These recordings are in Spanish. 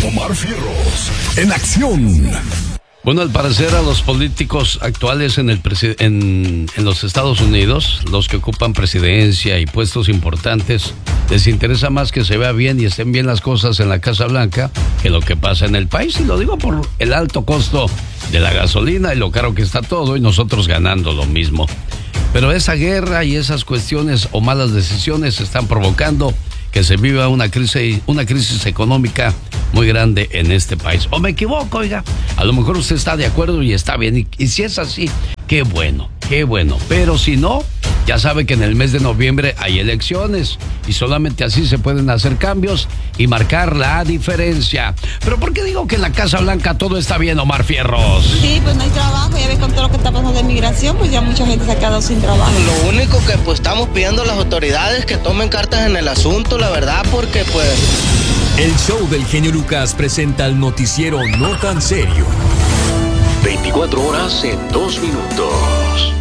Omar Fierros, en acción. Bueno, al parecer a los políticos actuales en los Estados Unidos, los que ocupan presidencia y puestos importantes, les interesa más que se vea bien y estén bien las cosas en la Casa Blanca que lo que pasa en el país. Y lo digo por el alto costo de la gasolina y lo caro que está todo, y nosotros ganando lo mismo. Pero esa guerra y esas cuestiones o malas decisiones están provocando que se viva una crisis económica muy grande en este país. ¿O me equivoco, oiga? A lo mejor usted está de acuerdo y está bien. Y si es así, qué bueno, qué bueno. Pero si no, ya sabe que en el mes de noviembre hay elecciones y solamente así se pueden hacer cambios y marcar la diferencia. Pero ¿por qué digo que en la Casa Blanca todo está bien, Omar Fierros? Sí, pues no hay trabajo, ya ves con todo lo que está pasando de migración, pues ya mucha gente se ha quedado sin trabajo. Lo único que pues estamos pidiendo a las autoridades que tomen cartas en el asunto, la verdad, porque pues... El show del genio Lucas presenta el noticiero no tan serio. 24 horas en 2 minutos.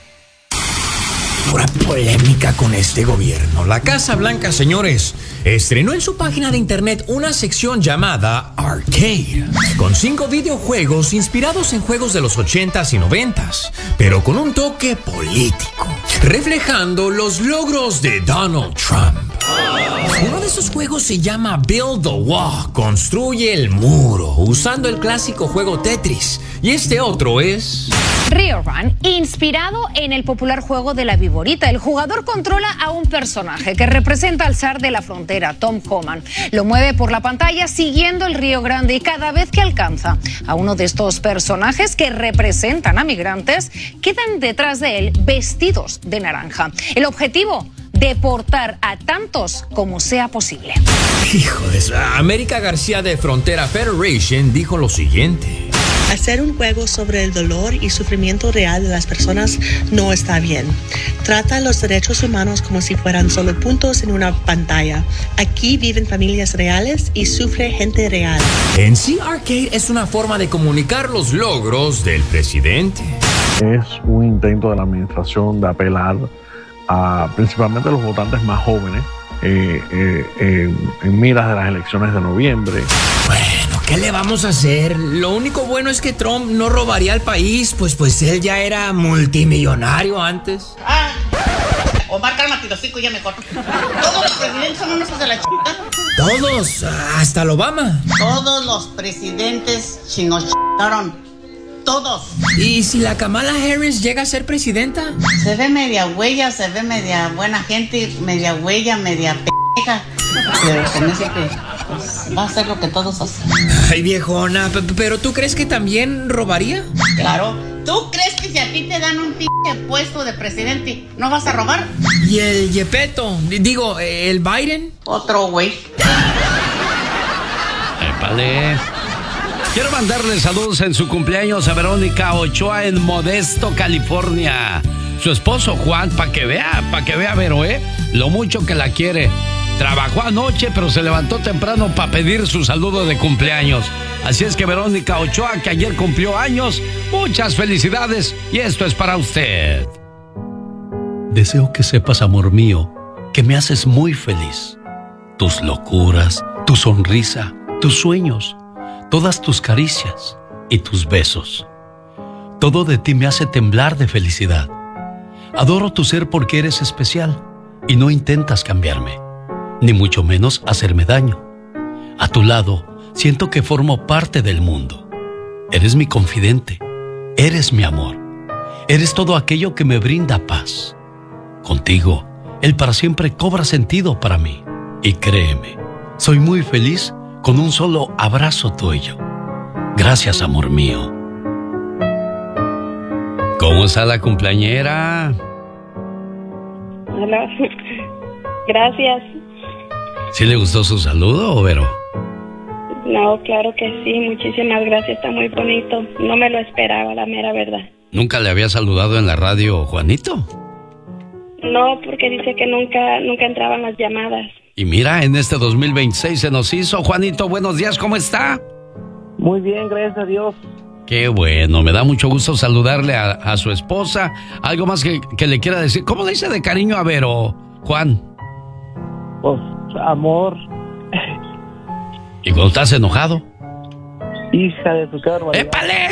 Pura polémica con este gobierno. La Casa Blanca, señores, estrenó en su página de internet una sección llamada Arcade, con 5 videojuegos inspirados en juegos de los 80s y 90s, pero con un toque político, reflejando los logros de Donald Trump. Uno de esos juegos se llama Build the Wall, construye el muro, usando el clásico juego Tetris. Y este otro es... Rio Run, inspirado en el popular juego de la viborita. El jugador controla a un personaje que representa al zar de la frontera, Tom Homan. Lo mueve por la pantalla siguiendo el Río Grande y cada vez que alcanza a uno de estos personajes que representan a migrantes, quedan detrás de él vestidos de naranja. El objetivo: deportar a tantos como sea posible. Hijo de eso. América García de Frontera Federation dijo lo siguiente: hacer un juego sobre el dolor y sufrimiento real de las personas no está bien. Trata los derechos humanos como si fueran solo puntos en una pantalla. Aquí viven familias reales y sufre gente real. En sí, Arcade es una forma de comunicar los logros del presidente. Es un intento de la administración de apelar a principalmente a los votantes más jóvenes en miras de las elecciones de noviembre. Bueno, ¿qué le vamos a hacer? Lo único bueno es que Trump no robaría al país, pues él ya era multimillonario antes. Omar, cálmate, los cinco ya mejor. Todos los presidentes son unos hijos de la chica. Todos, hasta el Obama. Todos los presidentes nos chingaron. Todos. ¿Y si la Kamala Harris llega a ser presidenta? Se ve media huella, se ve media buena gente, media huella, media p***. Pero se me hace que pues, va a hacer lo que todos hacen. Ay, viejona, ¿pero tú crees que también robaría? Claro. ¿Tú crees que si a ti te dan un puesto de presidente, no vas a robar? ¿Y el Yepeto? Digo, ¿el Biden? Otro güey. Épale. Quiero mandarle saludos en su cumpleaños a Verónica Ochoa en Modesto, California. Su esposo Juan, para que vea, Vero, lo mucho que la quiere. Trabajó anoche, pero se levantó temprano para pedir su saludo de cumpleaños. Así es que Verónica Ochoa, que ayer cumplió años, muchas felicidades y esto es para usted. Deseo que sepas, amor mío, que me haces muy feliz. Tus locuras, tu sonrisa, tus sueños, todas tus caricias y tus besos. Todo de ti me hace temblar de felicidad. Adoro tu ser porque eres especial y no intentas cambiarme, ni mucho menos hacerme daño. A tu lado, siento que formo parte del mundo. Eres mi confidente, eres mi amor. Eres todo aquello que me brinda paz. Contigo, el para siempre cobra sentido para mí. Y créeme, soy muy feliz con un solo abrazo tuyo. Gracias, amor mío. ¿Cómo está la cumpleañera? Hola. Gracias. ¿Sí le gustó su saludo, Vero? No, claro que sí. Muchísimas gracias. Está muy bonito. No me lo esperaba, la mera verdad. ¿Nunca le había saludado en la radio, Juanito? No, porque dice que nunca entraban las llamadas. Y mira, en este 2026 se nos hizo. Juanito, buenos días, ¿cómo está? Muy bien, gracias a Dios. Qué bueno, me da mucho gusto saludarle a su esposa. ¿Algo más que le quiera decir? ¿Cómo le dice de cariño a Vero, Juan? Pues, amor. ¿Y cuando estás enojado? Hija de tu cara. ¡Épale!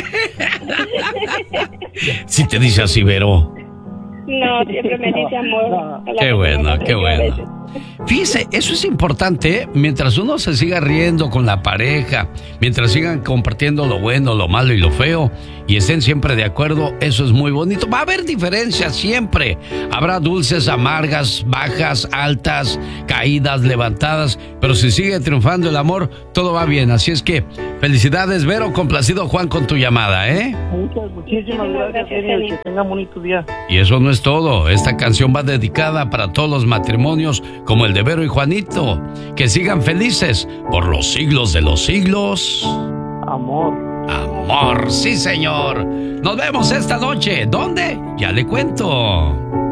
Si te dice así, Vero. No, siempre me dice amor. Qué bueno, qué bueno. Fíjese, eso es importante, ¿eh? Mientras uno se siga riendo con la pareja, mientras sigan compartiendo lo bueno, lo malo y lo feo, y estén siempre de acuerdo, eso es muy bonito. Va a haber diferencias siempre. Habrá dulces, amargas, bajas, altas, caídas, levantadas, pero si sigue triunfando el amor, todo va bien. Así es que, felicidades, Vero, complacido Juan con tu llamada, ¿eh? Muchísimas gracias, genio. Que tengan bonito día. Y eso no es todo. Esta canción va dedicada para todos los matrimonios como el de Vero y Juanito. Que sigan felices por los siglos de los siglos. Amor. Amor, sí, señor. Nos vemos esta noche. ¿Dónde? Ya le cuento.